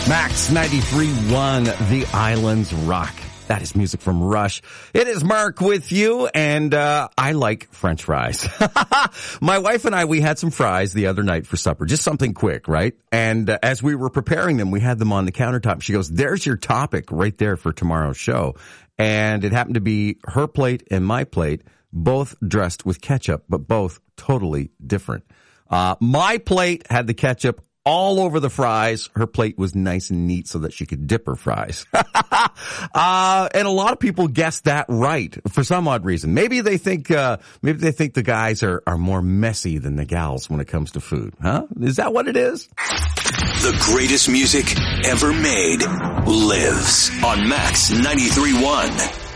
Max 93.1, The Islands Rock. That is music from Rush. It is Mark with you, and I like French fries. My wife and I, we had some fries the other night for supper. Just something quick, right? And as we were preparing them, we had them on the countertop. She goes, there's your topic right there for tomorrow's show. And it happened to be her plate and my plate, both dressed with ketchup, but both totally different. My plate had the ketchup all over the fries. Her plate was nice and neat so that she could dip her fries. And a lot of people guessed that right for some odd reason. Maybe they think the guys are more messy than the gals when it comes to food. Huh? Is that what it is? The greatest music ever made lives on Max 93.1.